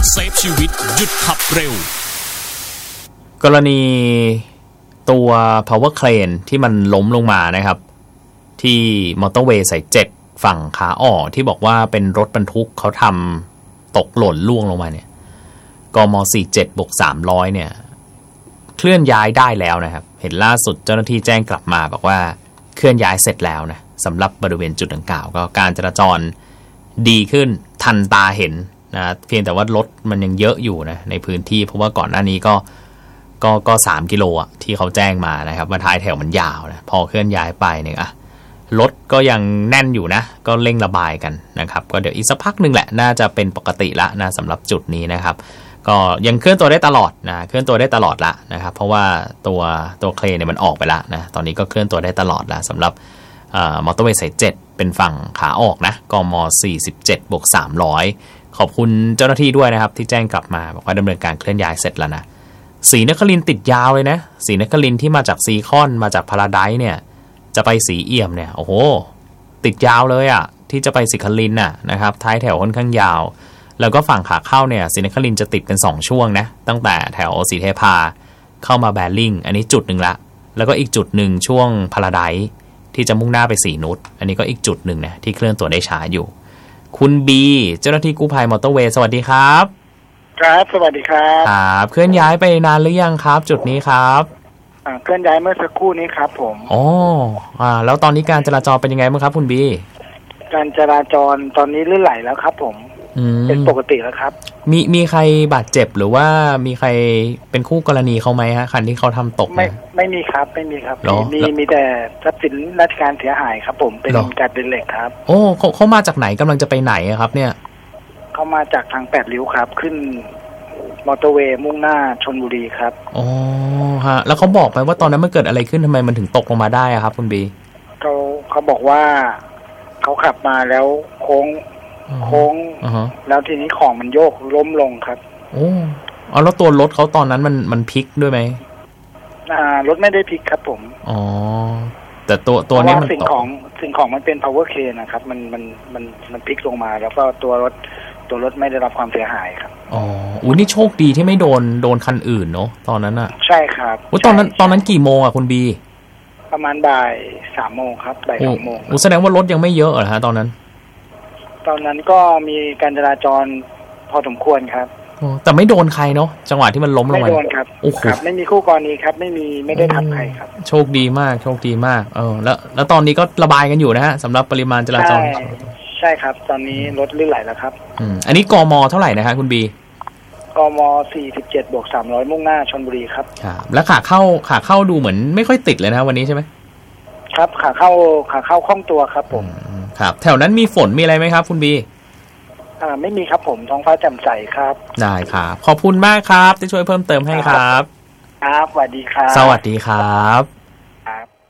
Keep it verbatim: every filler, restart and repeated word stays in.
เซฟชีวิตหยุดขับเร็วกรณีตัว power crane ที่มันล้มลงมานะครับที่มอเตอร์เวย์สายเจ็ดฝั่งขาออกที่บอกว่าเป็นรถบรรทุกเขาทำตกหล่นล่วงลงมาเนี่ยกมสี่สิบเจ็ดบวกสามร้อยเนี่ยเคลื่อนย้ายได้แล้วนะครับเห็นล่าสุดเจ้าหน้าที่แจ้งกลับมาบอกว่าเคลื่อนย้ายเสร็จแล้วนะสำหรับบริเวณจุดดังกล่าวก็การจราจรดีขึ้นทันตาเห็นนะเพียงแต่ว่ารถมันยังเยอะอยู่นะในพื้นที่เพราะว่าก่อนหน้านี้ก็ก็ก็สามกิโลอ่ะที่เขาแจ้งมานะครับว่าท้ายแถวมันยาวนะพอเคลื่อนย้ายไปเนี่ยอ่ะรถก็ยังแน่นอยู่นะก็เร่งระบายกันนะครับก็เดี๋ยวอีกสักพักนึงแหละน่าจะเป็นปกติละนะสำหรับจุดนี้นะครับก็ยังเคลื่อนตัวได้ตลอดนะเคลื่อนตัวได้ตลอดละนะครับเพราะว่าตัวตัวเครนเนี่ยมันออกไปละนะตอนนี้ก็เคลื่อนตัวได้ตลอดละสำหรับมอเตอร์เวย์สายเจ็ดเป็นฝั่งขาออกนะกมสี่สิบเจ็ดบวกสามร้อยขอบคุณเจ้าหน้าที่ด้วยนะครับที่แจ้งกลับมาบอกว่าดำเนินการเคลื่อนย้ายเสร็จแล้วนะศรีนครินทร์ติดยาวเลยนะศรีนครินทร์ที่มาจากซีคอนมาจากพาราไดซ์เนี่ยจะไปศรีเอี่ยมเนี่ยโอ้โหติดยาวเลยอ่ะที่จะไปศรีนครินทร์น่ะนะครับท้ายแถวค่อนข้างยาวแล้วก็ฝั่งขาเข้าเนี่ยศรีนครินทร์จะติดกันสองช่วงนะตั้งแต่แถวศรีเทพาเข้ามาแบริ่งอันนี้จุดหนึ่งละแล้วก็อีกจุดหนึ่งช่วงพาราไดซ์ที่จะมุ่งหน้าไปศรีนุชอันนี้ก็อีกจุดหนึ่งนะที่เคลื่อนตัวได้ช้าอยู่คุณบีเจ้าหน้าที่กู้ภัยมอเตอร์เวย์สวัสดีครับครับสวัสดีครับครับเคลื่อนย้ายไปนานหรือยังครับจุดนี้ครับอ่าเคลื่อนย้ายเมื่อสักครู่นี้ครับผมอ๋ออ่าแล้วตอนนี้การจราจรเป็นยังไงบ้างครับคุณบีการจราจรตอนนี้ลื่นไหลแล้วครับผมเป็นปกติแล้วครับมีมีใครบาดเจ็บหรือว่ามีใครเป็นคู่กรณีเขาไหมฮะคันที่เขาทำตกไม่ไม่มีครับไม่มีครับมีมีแต่ทรัพย์สินราชการเสียหายครับผมเป็นการเป็นเหล็กครับโอ้เขาเขามาจากไหนกำลังจะไปไหนครับเนี่ยเขามาจากทางแปดริ้วครับขึ้นมอเตอร์เวย์มุ่งหน้าชลบุรีครับอ๋อฮะแล้วเขาบอกไหมว่าตอนนั้นมันเกิดอะไรขึ้นทำไมมันถึงตกลงมาได้ครับคุณบีเขาเขาบอกว่าเขาขับมาแล้วโค้งโค้งแล้วทีนี้ของมันโยกล้มลงครับโอ้เอาแล้วตัวรถเขาตอนนั้นมันมันพลิกด้วยไหมอ่ารถไม่ได้พลิกครับผมอ๋อแต่ตัวตัวนี้มันสิ่งของสิ่งของมันเป็น power crane นะครับมันมันมันมันพลิกลงมาแล้วก็ตัวรถตัวรถไม่ได้รับความเสียหายครับอ๋ออุ้ยนี่โชคดีที่ไม่โดนโดนคันอื่นเนาะตอนนั้นอ่ะใช่ครับอุ้ยตอนนั้นตอนนั้นกี่โมงอ่ะคุณบีประมาณบ่ายสามโมงครับบ่ายสองโมงอุ้ยแสดงว่ารถยังไม่เยอะเหรอฮะตอนนั้นตอนนั้นก็มีการจราจรพอสมควรครับแต่ไม่โดนใครเนาะจังหวะที่มันล้มลงมาไม่โดนครับครับไม่มีคู่กรณีครับไม่มีไม่ได้ทับใครครับโชคดีมากโชคดีมากเออแล้วแล้วตอนนี้ก็ระบายกันอยู่นะฮะสำหรับปริมาณจราจรใช่ครับตอนนี้รถลื่นไหลแล้วครับอืมอันนี้กมเท่าไหร่นะฮะคุณบีกมสี่สิบเจ็ดบวกสามร้อยมุ่งหน้าชลบุรีครับครับแล้วขาเข้าขาเข้าดูเหมือนไม่ค่อยติดเลยนะวันนี้ใช่ไหมครับขาเข้าขาเข้าคล่องตัวครับผมครับแถวนั้นมีฝนมีอะไรไหมครับคุณบีอ่าไม่มีครับผมท้องฟ้าแจ่มใสครับได้ครับขอบคุณมากครับที่ช่วยเพิ่มเติมให้ครับครับสวัสดีครับสวัสดีครับ